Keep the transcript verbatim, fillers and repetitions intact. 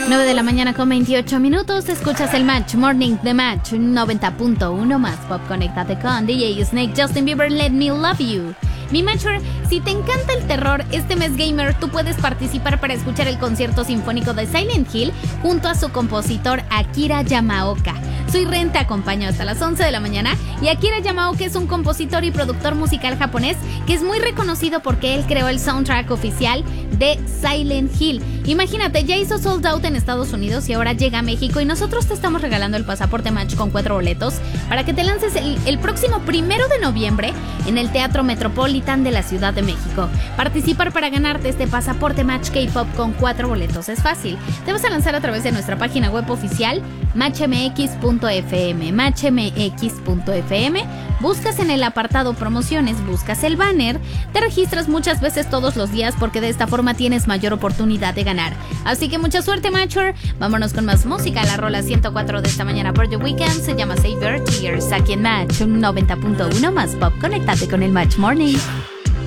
nueve de la mañana con veintiocho minutos. Escuchas el Match Morning de Match noventa punto uno más pop. Conéctate con D J Snake, Justin Bieber, Let Me Love You. Mi Matcher, si te encanta el terror, este mes gamer tú puedes participar para escuchar el concierto sinfónico de Silent Hill junto a su compositor Akira Yamaoka. Soy Ren, te acompaño hasta las once de la mañana y Akira Yamaoka es un compositor y productor musical japonés que es muy reconocido porque él creó el soundtrack oficial de Silent Hill. Imagínate, ya hizo sold out en Estados Unidos y ahora llega a México y nosotros te estamos regalando el pasaporte Match con cuatro boletos para que te lances el, el próximo primero de noviembre en el Teatro Metropolitan de la Ciudad de México. Participar para ganarte este pasaporte Match K-Pop con cuatro boletos es fácil. Te vas a lanzar a través de nuestra página web oficial match m x punto f m, match m x punto f m. Buscas en el apartado promociones, buscas el banner, te registras muchas veces todos los días porque de esta forma tienes mayor oportunidad de ganar. Así que mucha suerte, Matcher. Vámonos con más música. La rola ciento cuatro de esta mañana por The Weeknd se llama Save Your Tears aquí en Match noventa punto uno más pop. Conéctate con el Match Morning.